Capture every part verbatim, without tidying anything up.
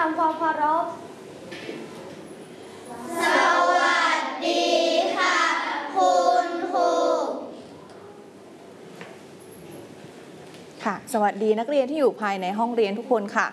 ำความเคารพสวัสดีค่ะคุณครูค่ะสวัสดีนักเรียนที่อยู่ภายในห้องเรียนทุกคนค่ะ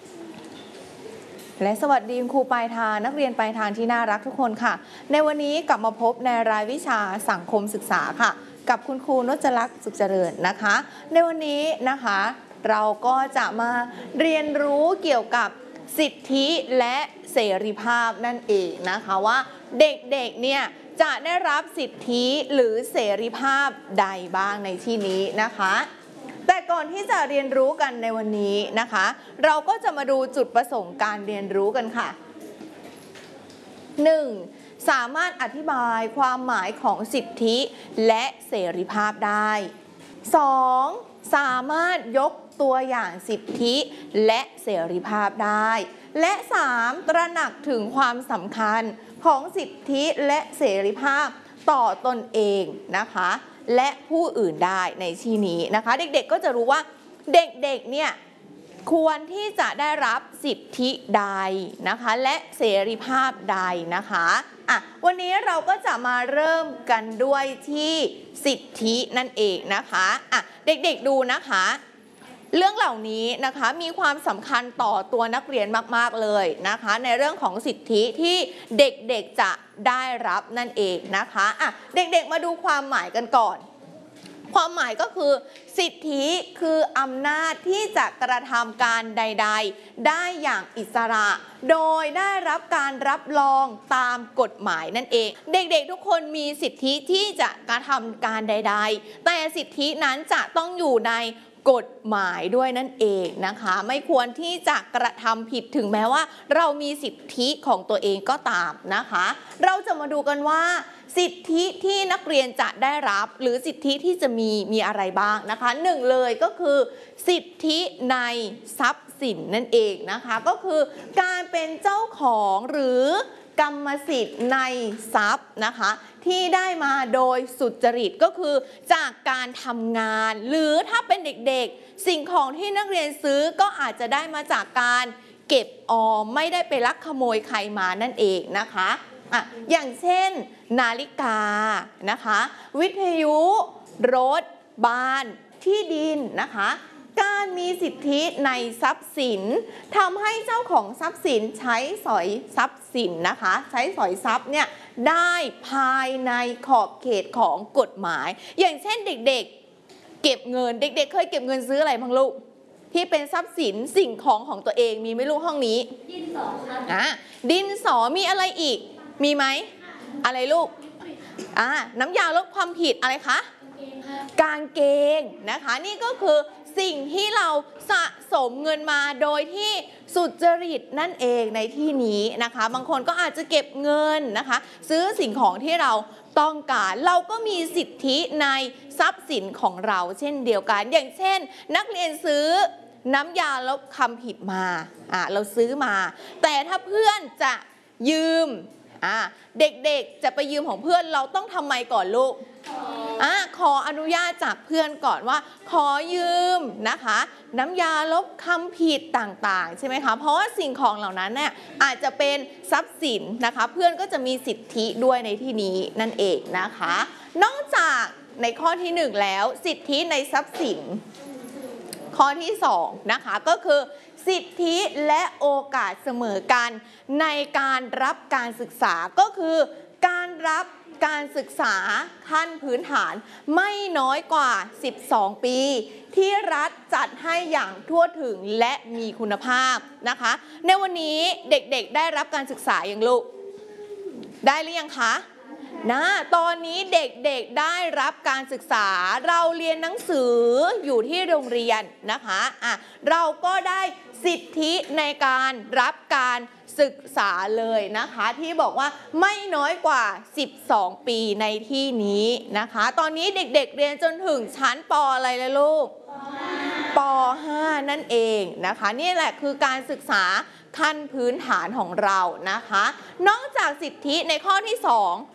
และสวัสดีครูปลายทางนักเรียนปลายทางที่น่ารักทุกคนค่ะในวันนี้กลับมาพบในรายวิชาสังคมศึกษาค่ะกับคุณครูนจลักษณ์สุขเจริญนะคะในวันนี้นะคะเราก็จะมาเรียนรู้เกี่ยวกับสิทธิและเสรีภาพนั่นเองนะคะว่าเด็กๆเนี่ยจะได้รับสิทธิหรือเสรีภาพใดบ้างในที่นี้นะคะแต่ก่อนที่จะเรียนรู้กันในวันนี้นะคะเราก็จะมาดูจุดประสงค์การเรียนรู้กันค่ะ หนึ่ง. สามารถอธิบายความหมายของสิทธิและเสรีภาพได้ สอง. สามารถยกตัวอย่างสิทธิและเสรีภาพได้และ สาม. ตระหนักถึงความสำคัญของสิทธิและเสรีภาพต่อตนเองนะคะและผู้อื่นได้ในที่นี้นะคะเด็กๆก็จะรู้ว่าเด็กๆเนี่ยควรที่จะได้รับสิทธิใดนะคะและเสรีภาพใดนะคะอ่ะวันนี้เราก็จะมาเริ่มกันด้วยที่สิทธินั่นเองนะคะอ่ะเด็กๆดูนะคะเรื่องเหล่านี้นะคะมีความสำคัญต่อตัวนักเรียนมากๆเลยนะคะในเรื่องของสิทธิที่เด็กๆจะได้รับนั่นเองนะคะอ่ะเด็กๆมาดูความหมายกันก่อนความหมายก็คือสิทธิคืออำนาจที่จะกระทำการใดๆได้อย่างอิสระโดยได้รับการรับรองตามกฎหมายนั่นเองเด็กๆทุกคนมีสิทธิที่จะกระทำการใดๆแต่สิทธินั้นจะต้องอยู่ในกฎหมายด้วยนั่นเองนะคะไม่ควรที่จะกระทำผิดถึงแม้ว่าเรามีสิทธิของตัวเองก็ตามนะคะเราจะมาดูกันว่าสิทธิที่นักเรียนจะได้รับหรือสิทธิที่จะมีมีอะไรบ้างนะคะหนึ่งเลยก็คือสิทธิในทรัพย์สินนั่นเองนะคะก็คือการเป็นเจ้าของหรือกรรมสิทธิ์ในทรัพย์นะคะที่ได้มาโดยสุจริตก็คือจากการทำงานหรือถ้าเป็นเด็กๆสิ่งของที่นักเรียนซื้อก็อาจจะได้มาจากการเก็บออมไม่ได้ไปลักขโมยใครมานั่นเองนะคะอ่ะอย่างเช่นนาฬิกานะคะวิทยุรถบ้านที่ดินนะคะการมีสิทธิในทรัพย์สินทำให้เจ้าของทรัพย์สินใช้สอยทรัพย์สินนะคะใช้สอยทรัพย์เนี่ยได้ภายในขอบเขตของกฎหมายอย่างเช่นเด็กๆเก็บเงินเด็กๆเคยเก็บเงินซื้ออะไรบ้างลูกที่เป็นทรัพย์สินสิ่งของของตัวเองมีไหมลูกห้องนี้ดินสอครับอ่ะดินสอมีอะไรอีกมีไหมอะไรลูกอ่าน้ำยาลดความผิดอะไรคะกางเกงนะคะนี่ก็คือสิ่งที่เราสะสมเงินมาโดยที่สุจริตนั่นเองในที่นี้นะคะบางคนก็อาจจะเก็บเงินนะคะซื้อสิ่งของที่เราต้องการเราก็มีสิทธิในทรัพย์สินของเราเช่นเดียวกันอย่างเช่นนักเรียนซื้อน้ำยาลบคำผิดมาอ่าเราซื้อมาแต่ถ้าเพื่อนจะยืมอ่าเด็กๆจะไปยืมของเพื่อนเราต้องทำไมก่อนลูกอ่าขออนุญาตจากเพื่อนก่อนว่าขอยืมนะคะน้ำยาลบคำผิดต่างๆใช่ไหมคะเพราะว่าสิ่งของเหล่านั้นเนี่ยอาจจะเป็นทรัพย์สินนะคะเพื่อนก็จะมีสิทธิด้วยในที่นี้นั่นเองนะคะนอกจากในข้อที่หนึ่งแล้วสิทธิในทรัพย์สินข้อที่สองนะคะก็คือสิทธิและโอกาสเสมอกันในการรับการศึกษาก็คือการรับการศึกษาขั้นพื้นฐานไม่น้อยกว่าสิบสองปีที่รัฐจัดให้อย่างทั่วถึงและมีคุณภาพนะคะในวันนี้เด็กๆได้รับการศึกษาอย่างลูกได้หรือยังคะนะตอนนี้เด็กๆได้รับการศึกษาเราเรียนหนังสืออยู่ที่โรงเรียนนะคะอ่ะเราก็ได้สิทธิในการรับการศึกษาเลยนะคะที่บอกว่าไม่น้อยกว่าสิบสองปีในที่นี้นะคะตอนนี้เด็กๆเรียนจนถึงชั้นป.อะไรเลยลูกป.ห้า นั่นเองนะคะนี่แหละคือการศึกษาขั้นพื้นฐานของเรานะคะนอกจากสิทธิในข้อที่สอง